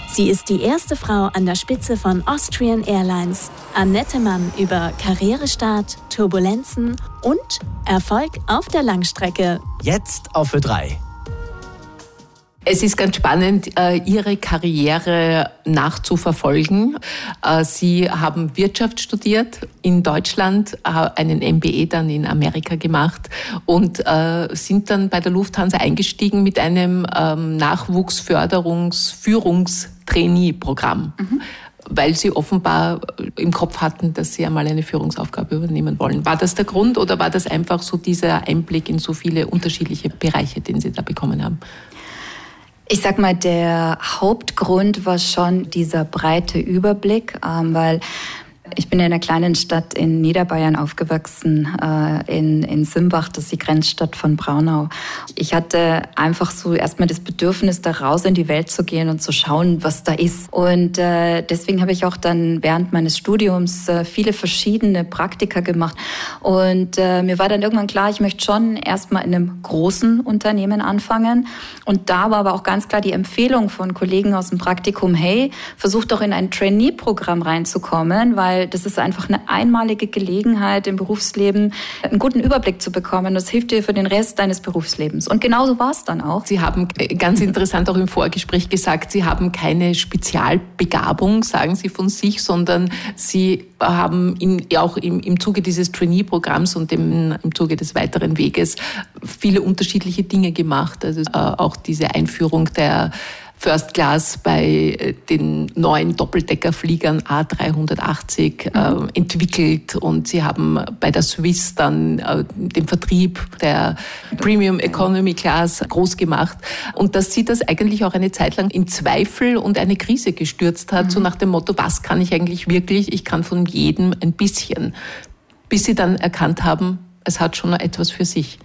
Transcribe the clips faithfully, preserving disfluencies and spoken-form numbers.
Sie ist die erste Frau an der Spitze von Austrian Airlines. Annette Mann über Karrierestart, Turbulenzen und Erfolg auf der Langstrecke. Jetzt auf Ö drei. Es ist ganz spannend, Ihre Karriere nachzuverfolgen. Sie haben Wirtschaft studiert in Deutschland, einen M B A dann in Amerika gemacht und sind dann bei der Lufthansa eingestiegen mit einem Nachwuchsförderungs-Führungstrainee-Programm. Mhm. Weil Sie offenbar im Kopf hatten, dass Sie einmal eine Führungsaufgabe übernehmen wollen. War das der Grund oder war das einfach so dieser Einblick in so viele unterschiedliche Bereiche, den Sie da bekommen haben? Ich sag mal, der Hauptgrund war schon dieser breite Überblick, ähm, weil ich bin in einer kleinen Stadt in Niederbayern aufgewachsen, äh, in, in Simbach, das ist die Grenzstadt von Braunau. Ich hatte einfach so erstmal das Bedürfnis, da raus in die Welt zu gehen und zu schauen, was da ist. Und äh, deswegen habe ich auch dann während meines Studiums äh, viele verschiedene Praktika gemacht. Und äh, mir war dann irgendwann klar, ich möchte schon erstmal in einem großen Unternehmen anfangen. Und da war aber auch ganz klar die Empfehlung von Kollegen aus dem Praktikum, hey, versuch doch in ein Trainee-Programm reinzukommen, weil das ist einfach eine einmalige Gelegenheit im Berufsleben, einen guten Überblick zu bekommen. Das hilft dir für den Rest deines Berufslebens. Und genauso war es dann auch. Sie haben ganz interessant auch im Vorgespräch gesagt, Sie haben keine Spezialbegabung, sagen Sie von sich, sondern Sie haben in, auch im, im Zuge dieses Trainee-Programms und dem, im Zuge des weiteren Weges viele unterschiedliche Dinge gemacht. Also äh, auch diese Einführung der First Class bei den neuen Doppeldeckerfliegern A dreihundertachtzig mhm. äh, entwickelt und Sie haben bei der Swiss dann äh, den Vertrieb der Premium Economy Class groß gemacht und dass Sie das eigentlich auch eine Zeit lang in Zweifel und eine Krise gestürzt hat, mhm. so nach dem Motto, was kann ich eigentlich wirklich? Ich kann von jedem ein bisschen, bis Sie dann erkannt haben, es hat schon noch etwas für sich.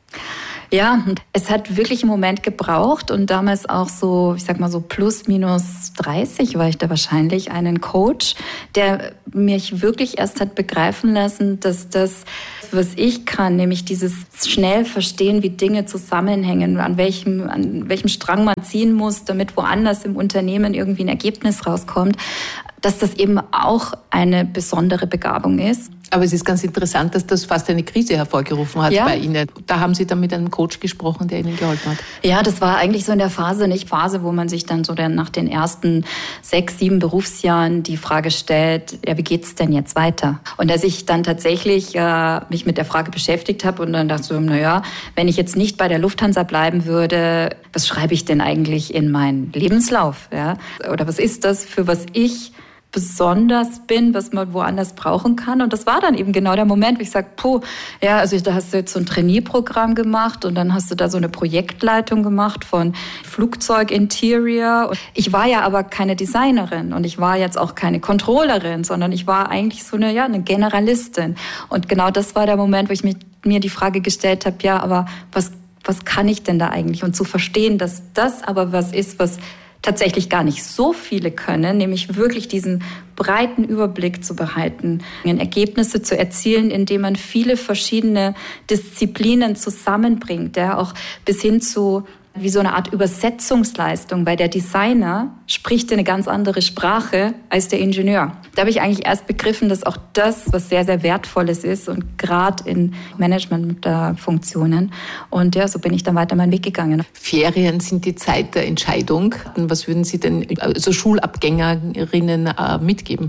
Ja, es hat wirklich einen Moment gebraucht und damals auch so, ich sag mal so plus minus dreißig war ich da wahrscheinlich, einen Coach, der mich wirklich erst hat begreifen lassen, dass das, was ich kann, nämlich dieses schnell verstehen, wie Dinge zusammenhängen, an welchem, an welchem Strang man ziehen muss, damit woanders im Unternehmen irgendwie ein Ergebnis rauskommt, dass das eben auch eine besondere Begabung ist. Aber es ist ganz interessant, dass das fast eine Krise hervorgerufen hat ja. bei Ihnen. Da haben Sie dann mit einem Coach gesprochen, der Ihnen geholfen hat. Ja, das war eigentlich so in der Phase, nicht Phase, wo man sich dann so dann nach den ersten sechs, sieben Berufsjahren die Frage stellt, ja, wie geht's denn jetzt weiter? Und dass ich dann tatsächlich äh, mich mit der Frage beschäftigt habe und dann dachte so, na ja, wenn ich jetzt nicht bei der Lufthansa bleiben würde, was schreibe ich denn eigentlich in meinen Lebenslauf? Ja? Oder was ist das, für was ich besonders bin, was man woanders brauchen kann. Und das war dann eben genau der Moment, wo ich sage, puh, ja, also da hast du jetzt so ein Trainee-Programm gemacht und dann hast du da so eine Projektleitung gemacht von Flugzeug-Interior. Ich war ja aber keine Designerin und ich war jetzt auch keine Controllerin, sondern ich war eigentlich so eine, ja, eine Generalistin. Und genau das war der Moment, wo ich mich, mir die Frage gestellt habe, ja, aber was, was kann ich denn da eigentlich? Und zu verstehen, dass das aber was ist, was tatsächlich gar nicht so viele können, nämlich wirklich diesen breiten Überblick zu behalten, Ergebnisse zu erzielen, indem man viele verschiedene Disziplinen zusammenbringt, ja, auch bis hin zu wie so eine Art Übersetzungsleistung, weil der Designer spricht eine ganz andere Sprache als der Ingenieur. Da habe ich eigentlich erst begriffen, dass auch das was sehr, sehr Wertvolles ist und gerade in Managementfunktionen. Und ja, so bin ich dann weiter meinen Weg gegangen. Ferien sind die Zeit der Entscheidung. Was würden Sie denn also Schulabgängerinnen äh, mitgeben?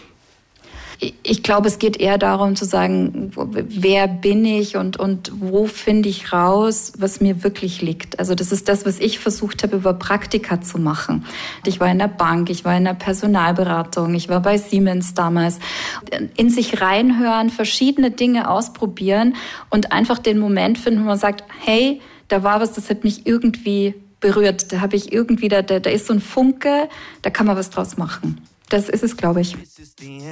Ich glaube, es geht eher darum zu sagen, wer bin ich und, und wo finde ich raus, was mir wirklich liegt. Also das ist das, was ich versucht habe, über Praktika zu machen. Ich war in der Bank, ich war in der Personalberatung, ich war bei Siemens damals. In sich reinhören, verschiedene Dinge ausprobieren und einfach den Moment finden, wo man sagt, hey, da war was, das hat mich irgendwie berührt. Da habe ich irgendwie, da, da, da ist so ein Funke, da kann man was draus machen. Das ist es, glaube ich.